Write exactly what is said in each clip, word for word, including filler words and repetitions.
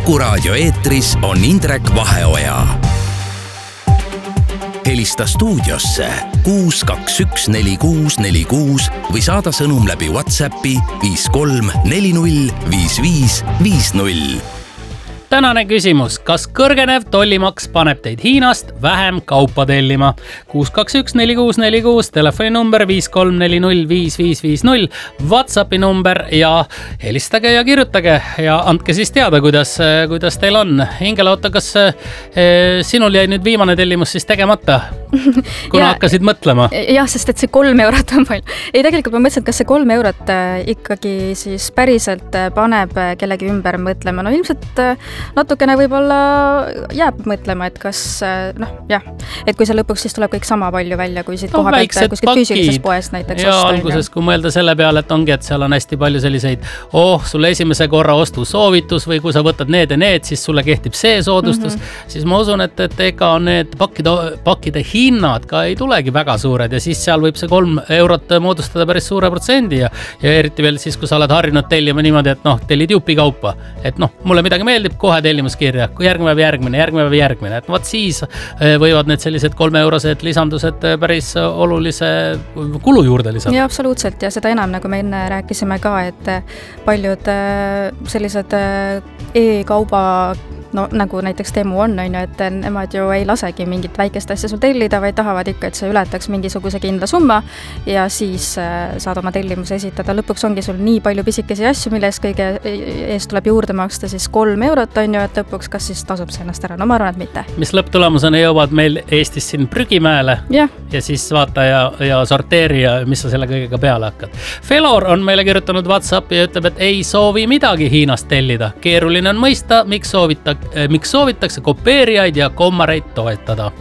Kuku Raadio eetris on Indrek Vaheoja. Helista stuudiosse kuus kaks üks neli kuus neli kuus või saada sõnum läbi WhatsAppi viis kolm neli null viis viis viis null. Tänane küsimus, kas kõrgenev tollimaks paneb teid Hiinast vähem kaupa tellima? kuus kaks üks neli kuus neli kuus, telefoni number viis kolm neli null viis viis viis null, WhatsAppi number ja helistage ja kirjutage ja andke siis teada, kuidas, kuidas teil on. Ingela, oota, kas eh, sinul jäi nüüd viimane tellimus siis tegemata, kuna ja, hakkasid mõtlema? Jah, sest et see kolm eurot on palju. Ei, tegelikult ma mõtlesin, kas see kolm eurot ikkagi siis päriselt paneb kellegi ümber mõtlema. No ilmselt natukene võib-olla jääb mõtlema, et kas, noh, jah, et kui see lõpuks siis tuleb kõik sama palju välja, kui siit no, koha pealt kuskilt füüsilises poest näiteks ja osta. Alguses, kui mõelda selle peale, et ongi, et seal on hästi palju selliseid, oh, sulle esimese korra ostu soovitus või kui sa võtad need ja need, siis sulle kehtib see soodustus, mm-hmm. siis ma usun, et, et ega need pakkide, pakkide hinnad ka ei tulegi väga suured ja siis seal võib see kolm eurot moodustada päris suure protsendi ja, ja eriti veel siis, kui sa oled harjunud tellima niimoodi, et noh, tellid jupi kaupa, et noh, mulle midagi meeldib, kohe tellimuskirja, kui järgmine päev järgmine, järgmine päev järgmine, et vaat siis võivad need sellised kolmeeurosed lisandused päris olulise kulu juurde lisada. Ja absoluutselt ja seda enam, nagu me enne rääkisime ka, et paljud sellised e-kauba no nagu näiteks Temu on, on ju, et nemad ju ei lasegi mingit väikest asja sul tellida, vaid tahavad ikka, et see ületaks mingisuguse kindla summa ja siis saad oma tellimuse esitada. Lõpuks ongi sul nii palju pisikesi asju, mille eest kõige eest tuleb juurde maksta siis kolm eurot, on ju, et lõpuks kas siis tasub see ennast ära. No ma arvan, et mitte. Mis lõpptulemusena jõuavad meil Eestis siin prügimäele ja, ja siis vaata ja, ja sorteeri ja mis sa selle kõigega peale hakkad. Felor on meile kirjutanud WhatsAppi ja ütleb, et ei soovi midagi Hiinast tellida. Keeruline on mõista, miks soovita miks soovitakse kopeerijaid ja kommareid toetada.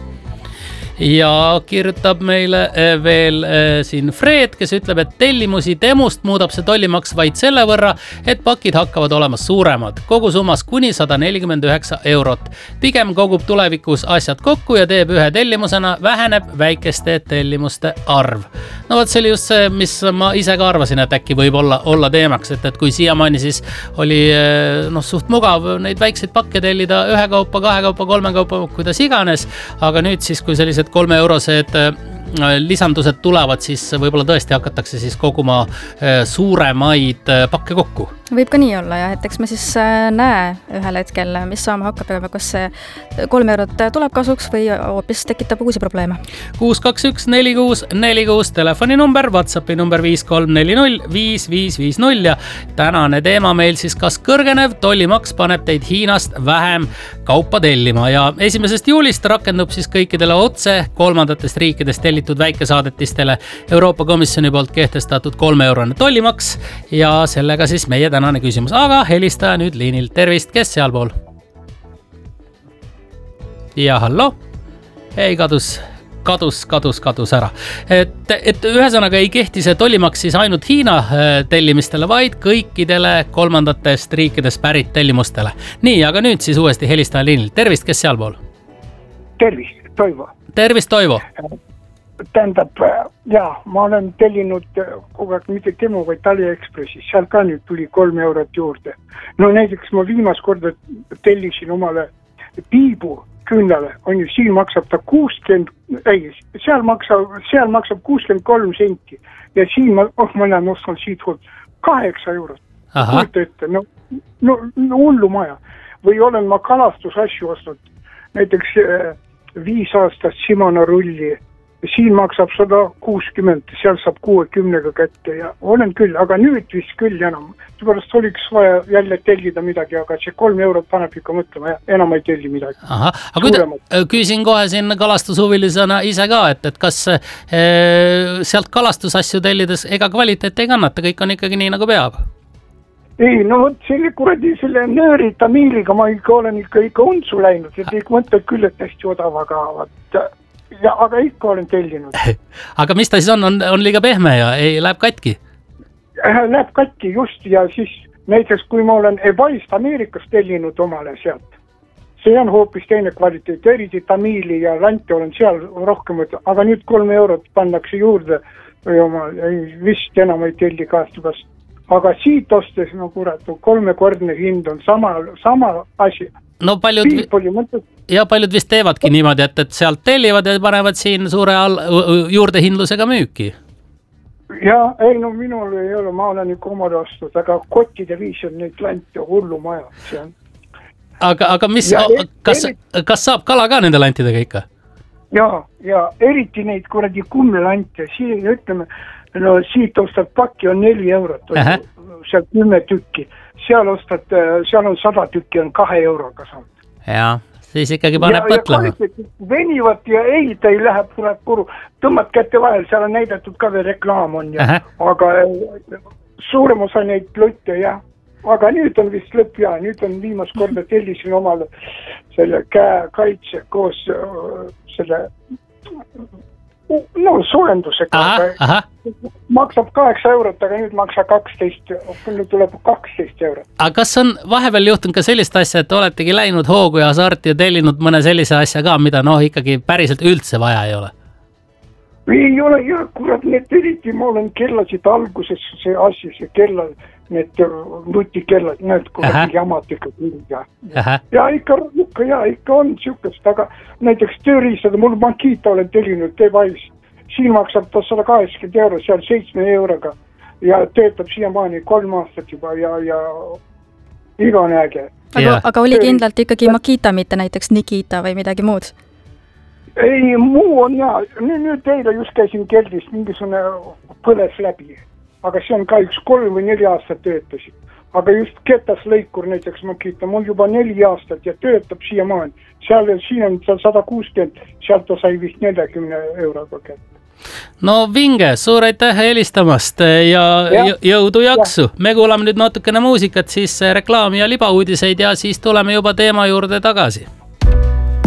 Ja kirjutab meile veel siin Fred, kes ütleb, et tellimusi Temust muudab see tollimaks vaid selle võrra, et pakid hakkavad olema suuremad. Kogu summas kuni sada nelikümmend üheksa eurot. Pigem kogub tulevikus asjad kokku ja teeb ühe tellimusena, väheneb väikeste tellimuste arv. No võt, see oli just see, mis ma ise ka arvasin, et äkki võib olla, olla teemaks, et, et kui siiamaani siis oli no, suht mugav neid väikseid pakke tellida ühe kaupa, kahe kaupa, kolme kaupa, kuidas iganes, aga nüüd siis, kui sellised kolme eurosed lisandused tulevad, siis võib-olla tõesti hakatakse siis koguma suuremaid pakke kokku. Võib ka nii olla ja et eks me siis näe ühel hetkel, mis saama hakkab, kas see kolm eurot tuleb kasuks või hoopis tekitab uusi probleeme. kuus kaks üks neli kuus neli kuus, telefoni number, WhatsAppi number viis kolm neli null viis viis viis null ja tänane teema meil siis, kas kõrgenev tollimaks paneb teid Hiinast vähem kaupa tellima ja esimesest juulist rakendub siis kõikidele otse kolmandatest riikidest tellitud väikesaadetistele Euroopa Komisjoni poolt kehtestatud kolme eurone tollimaks ja sellega siis meie tänane küsimus. Aga helistaja nüüd liinil. Tervist, kes sealpool? Ja hallo? Ei, kadus, kadus, kadus, kadus ära. Et, et ühesõnaga ei kehti see tollimaks siis ainult Hiina tellimistele, vaid kõikidele kolmandatest riikidest pärit tellimustele. Nii, aga nüüd siis uuesti helistaja liinil. Tervist, kes sealpool? Tervist, Toivo. Tervist, Toivo. Tähendab, jaa, ma olen tellinud kogu aeg mitte Temu, vaid AliExpressis, seal ka nüüd tuli kolm eurot juurde. No näiteks ma viimast korda tellisin omale piibu künnale, on ju, siin maksab ta kuuskümmend, ei, seal maksab, seal maksab kuuskümmend kolm senti ja siin ma, oh, ma olen ostnud siit kaheksa eurot. Ette, no, no, no hullu maja. Või olen ma kalastusasju ostnud, näiteks äh, viis aastast Simona rulli, siin maksab sada kuuskümmend, seal saab kuuekümnega kätte ja olen küll, aga nüüd vist küll enam. Seepärast oliks vaja jälle tellida midagi, aga see kolm eurot paneb ikka mõtlema ja enam ei telli midagi. Aha, aga kui küsin kohe siin kalastushuvilisena ise ka, et, et kas e, sealt kalastusasju tellides ega kvaliteet ei kannata, kõik on ikkagi nii nagu peab? Ei, no võt, selle kuradi selle nööri tamiiliga ma ikka olen ikka, ikka untsu läinud ja kõik mõtled küll, et hästi odav, aga vaat, ja, aga ikka olen tellinud. Aga mis ta siis on? On, on liiga pehme ja ei, läheb katki? Läheb katki just ja siis näiteks kui ma olen eBayst Ameerikas tellinud omale sealt, see on hoopis teine kvaliteet, eriti tamiili ja lante olen seal rohkem, aga nüüd kolm eurot pannakse juurde või oma, vist enam ei telli kaastubast. aga siit ostes, no kurat, kolmekordne hind on sama, sama asi. No paljud, ja paljud vist teevadki niimoodi, et, et sealt tellivad ja panevad siin suure all, juurdehindlusega müüki. Ja ei, no minul ei ole, ma olen ikka omad ostud, aga kottide viis on neid lante hullu maja. See on. Aga, aga mis, ja, kas, eri... kas saab kala ka nende lantidega ikka? Ja, ja eriti neid kuradi kummelante, siin ütleme, no siit ostad pakki on neli eurot, seal kümme tükki, seal ostad, seal on sada tükki on kahe euroga saanud. Jaa, siis ikkagi paneb mõtlema. Venivad ja ei, ta ei lähe purat puru, tõmmad kätte vahel, seal on näidatud ka veel reklaam on ja, Aha. aga suurem osa neid lutte ja, aga nüüd on vist lõpp ja nüüd on viimast korda tellisin omale selle käekaitse koos selle no soojendusega aha, aha. maksab kaheksa eurot, aga nüüd maksa kaksteist, nüüd tuleb kaksteist eurot. Aga kas on vahepeal juhtunud ka sellist asja, et oletegi läinud hoogu ja hasarti ja tellinud mõne sellise asja ka, mida noh ikkagi päriselt üldse vaja ei ole? Ei ole ja kurat, need eriti ma olen kellasid alguses see asi, see kella, need nutikellad, need kurat jamad ikka ja, ja ikka, ikka, ja, ikka on siukest, aga näiteks tööriistada, mul Makita olen tellinud T-Vice, siin maksab ta sada kaheksakümmend euro, seal seitsme euroga ja töötab siiamaani kolm aastat juba ja, ja iga on äge. Aga, aga oli kindlalt ikkagi Makita, mitte näiteks Nikita või midagi muud? Ei, muu on ja, nüüd, nüüd teile just käisin keldris, mingisugune põles läbi. Aga see on ka üks kolm või neli aastat töötasid. Aga just ketas lõikur näiteks Makita, mul juba neli aastat ja töötab siiamaani. Seal, siin on seal sada kuuskümmend, sealt ta sai vist nelikümmend euroga kätte. No vinge, suur aitäh helistamast ja, ja jõudu jaksu. Ja. Me kuulame nüüd natukene muusikat, siis reklaami ja libauudiseid ja siis tuleme juba teema juurde tagasi.